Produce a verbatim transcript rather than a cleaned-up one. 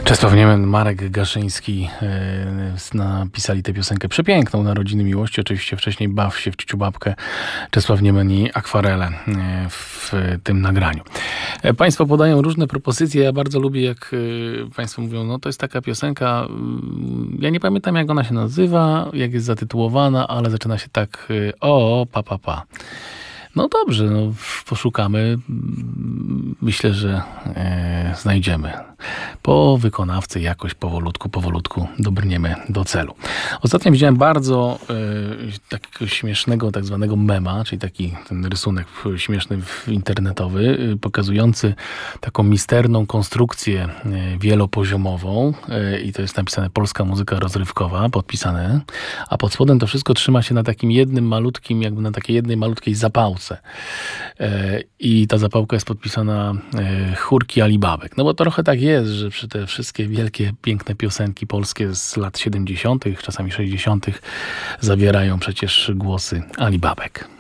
Czesław Niemen, Marek Gaszyński e, napisali tę piosenkę przepiękną, Narodziny Miłości. Oczywiście wcześniej Baw się w ciuciu babkę, Czesław Niemen i Akwarele e, w tym nagraniu. E, Państwo podają różne propozycje. Ja bardzo lubię, jak e, Państwo mówią, no to jest taka piosenka, mm, ja nie pamiętam, jak ona się nazywa, jak jest zatytułowana, ale zaczyna się tak, e, o, pa, pa, pa. No dobrze, no, poszukamy. Myślę, że e, znajdziemy. Po wykonawcy jakoś powolutku, powolutku dobrniemy do celu. Ostatnio widziałem bardzo e, takiego śmiesznego tak zwanego mema, czyli taki ten rysunek śmieszny internetowy, e, pokazujący taką misterną konstrukcję e, wielopoziomową e, i to jest napisane Polska Muzyka Rozrywkowa, podpisane, a pod spodem to wszystko trzyma się na takim jednym malutkim, jakby na takiej jednej malutkiej zapałce. I ta zapałka jest podpisana Chórki Alibabek. No bo trochę tak jest, że przy te wszystkie wielkie, piękne piosenki polskie z lat siedemdziesiątych, czasami sześćdziesiątych zawierają przecież głosy Alibabek.